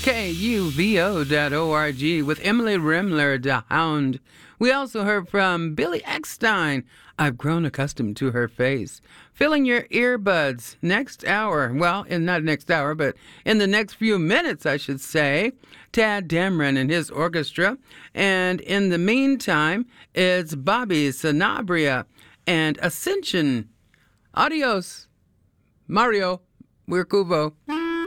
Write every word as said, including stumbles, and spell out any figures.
K U V O dot O R G with Emily Rimler, the Hound. We also heard from Billy Eckstein, I've Grown Accustomed to Her Face. Filling your earbuds next hour. Well, in not next hour, but in the next few minutes, I should say. Tad Dameron and his orchestra. And in the meantime, it's Bobby Sanabria and Ascension. Adios, Mario. We're Kubo.